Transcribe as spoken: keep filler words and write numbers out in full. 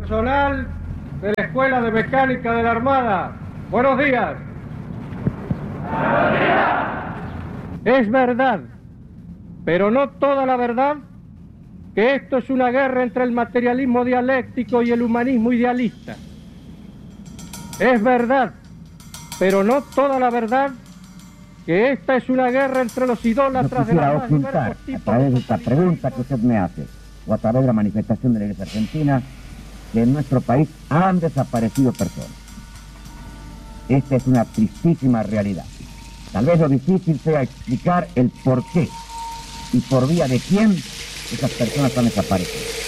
Personal de la Escuela de Mecánica de la Armada, buenos días. Buenos días. Es verdad, pero no toda la verdad, que esto es una guerra entre el materialismo dialéctico y el humanismo idealista. Es verdad, pero no toda la verdad, que esta es una guerra entre los idólatras de la más diversos tipos. A través de esta pregunta que usted me hace, o a través de la manifestación de la Iglesia Argentina, que en nuestro país han desaparecido personas. Esta es una tristísima realidad. Tal vez lo difícil sea explicar el por qué y por vía de quién esas personas han desaparecido.